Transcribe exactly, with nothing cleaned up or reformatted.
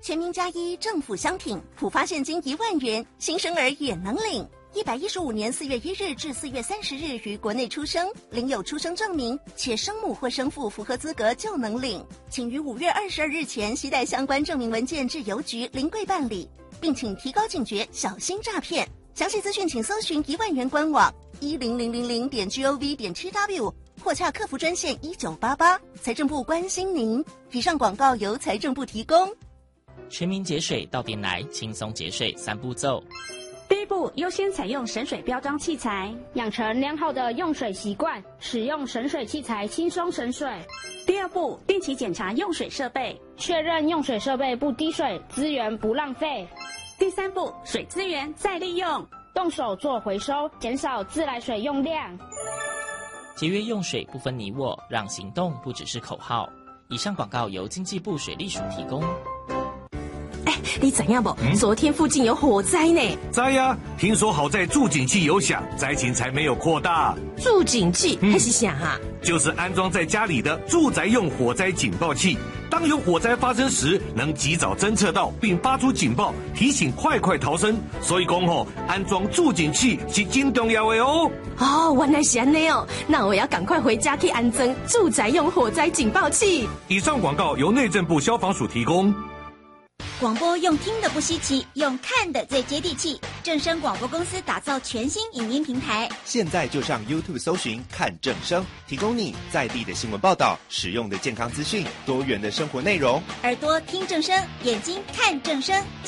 全民加一，政府相挺，普发现金一万元，新生儿也能领。一百一十五年四月一日至四月三十日于国内出生，领有出生证明，且生母或生父符合资格就能领。请于五月二十二日前携带相关证明文件至邮局临柜办理，并请提高警觉，小心诈骗。详细资讯请搜寻一万元官网一零零零零点 gov 点 tw 或洽客服专线一九八八。财政部关心您。以上广告由财政部提供。 全民节水到店来，轻松节水三步骤。 第一步，优先采用省水标章器材，养成良好的用水习惯，使用省水器材轻松省水。第二步，定期检查用水设备，确认用水设备不滴水，资源不浪费。第三步，水资源再利用，动手做回收，减少自来水用量。 节约用水不分你我，让行动不只是口号。以上广告由经济部水利署提供。 你知影不？嗯、昨天附近有火灾呢。 知呀，听说好在助警器有响，灾情才没有扩大。 助警器还是啥啊？ 就是安装在家里的住宅用火灾警报器，当有火灾发生时，能及早侦测到并发出警报，提醒快快逃生。所以讲吼，安装助警器是真重要的哦。 哦，原来是安尼哦，那我要赶快回家去安装住宅用火灾警报器。 以上广告由内政部消防署提供。 广播用听的不稀奇，用看的最接地气。正声广播公司打造全新影音平台， 现在就上 YouTube 搜寻看正声，提供你在地的新闻报道、实用的健康资讯、多元的生活内容。 耳朵听正声，眼睛看正声。